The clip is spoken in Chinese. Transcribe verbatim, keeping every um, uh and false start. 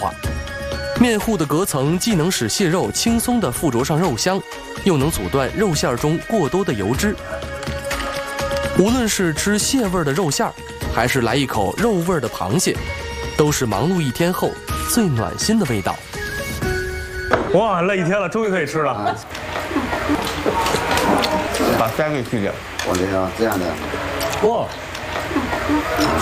化。面糊的隔层既能使蟹肉轻松地附着上肉香，又能阻断肉馅中过多的油脂。无论是吃蟹味的肉馅儿，还是来一口肉味的螃蟹，都是忙碌一天后最暖心的味道。 哇，累一天了，终于可以吃了。把腮给去掉。 我这样这样的。 哇，